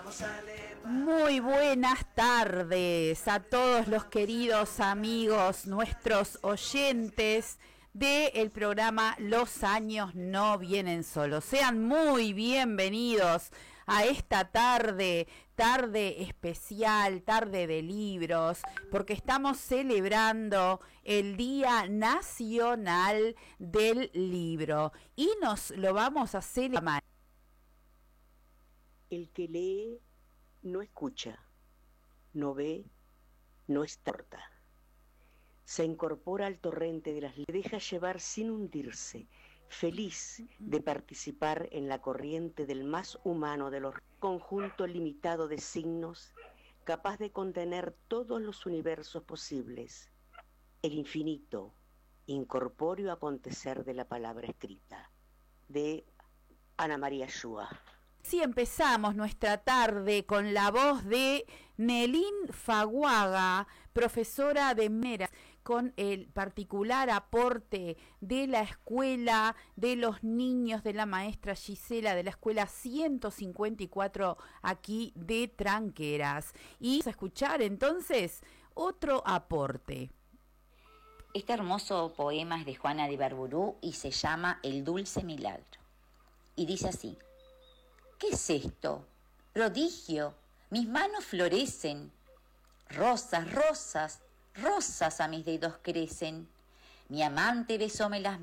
Muy buenas tardes a todos los queridos amigos, nuestros oyentes del programa Los años no vienen solos. Sean muy bienvenidos a esta tarde especial, tarde de libros, porque estamos celebrando el Día Nacional del Libro y nos lo vamos a celebrar. El que lee no escucha, no ve, no estorta. Se incorpora al torrente de las leyes, deja llevar sin hundirse, feliz de participar en la corriente del más humano de los conjunto limitado de signos, capaz de contener todos los universos posibles, el infinito, incorpóreo acontecer de la palabra escrita, de Ana María Shua. Sí, empezamos nuestra tarde con la voz de Nelín Faguaga, profesora de Meras, con el particular aporte de la escuela de los niños de la maestra Gisela de la escuela 154 aquí de Tranqueras. Y vamos a escuchar entonces otro aporte. Este hermoso poema es de Juana de Ibarburu y se llama El dulce milagro. Y dice así: ¿qué es esto? Prodigio, mis manos florecen. Rosas, rosas, rosas a mis dedos crecen. Mi amante besóme las